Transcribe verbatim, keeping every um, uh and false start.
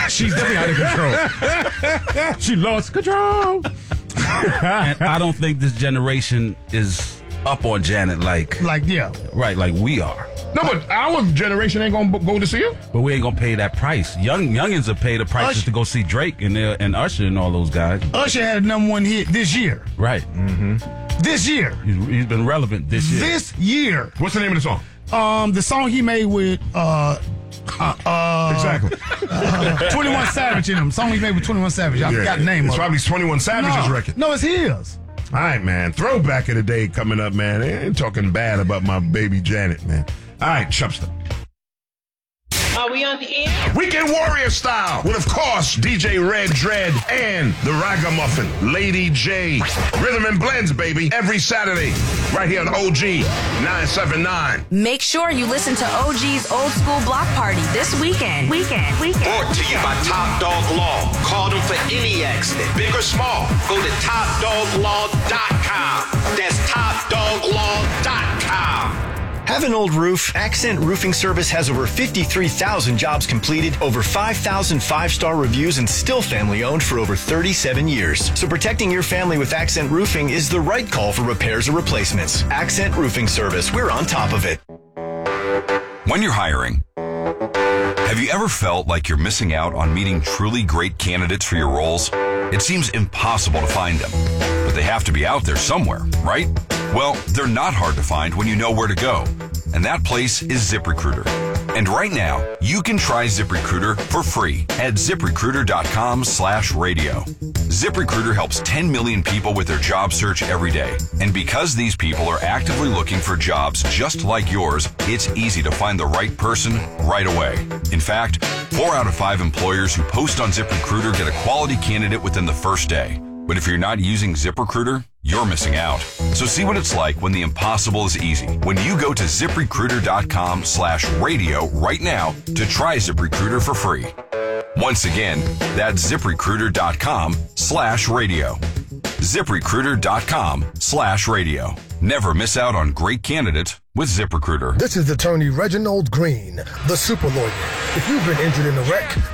She's definitely out of control. She lost control. And I don't think this generation is up on Janet like, Like, yeah. right, like we are. No, but our generation ain't gonna go to see her. But we ain't gonna pay that price. Young youngins will pay the prices Usher. to go see Drake and uh, and Usher and all those guys. Usher had a number one hit this year. Right. This year. He's, he's been relevant this year. This year. What's the name of the song? Um, the song he made with uh, uh, uh Exactly. uh, twenty-one Savage in him. Song he made with twenty-one Savage. I forgot the name It's of probably it. twenty-one Savage's no, record. No, it's his. All right, man. Throwback of the day coming up, man. I ain't talking bad about my baby Janet, man. All right, Chubster. Are we on the air? Weekend Warrior style with, of course, D J Red Dread and the Ragamuffin, Lady J. Rhythm and Blends, baby, every Saturday, right here on O G nine seven nine. Make sure you listen to O G's Old School Block Party this weekend. Weekend. Weekend. Brought to you by Top Dog Law. Call them for any accident, big or small. Go to top dog law dot com. That's top dog law dot com. Have an old roof? Accent Roofing Service has over fifty-three thousand jobs completed, over five thousand five-star reviews, and still family-owned for over thirty-seven years. So protecting your family with Accent Roofing is the right call for repairs or replacements. Accent Roofing Service. We're on top of it. When you're hiring, have you ever felt like you're missing out on meeting truly great candidates for your roles? It seems impossible to find them, but they have to be out there somewhere, right? Well, they're not hard to find when you know where to go, and that place is ZipRecruiter. And right now, you can try ZipRecruiter for free at ZipRecruiter.com slash radio. ZipRecruiter helps ten million people with their job search every day. And because these people are actively looking for jobs just like yours, it's easy to find the right person right away. In fact, four out of five employers who post on ZipRecruiter get a quality candidate within the first day. But if you're not using ZipRecruiter, you're missing out. So see what it's like when the impossible is easy. When you go to ZipRecruiter.com slash radio right now to try ZipRecruiter for free. Once again, that's ZipRecruiter.com slash radio. ZipRecruiter.com slash radio. Never miss out on great candidates with ZipRecruiter. This is Attorney Reginald Green, the super lawyer. If you've been injured in a wreck,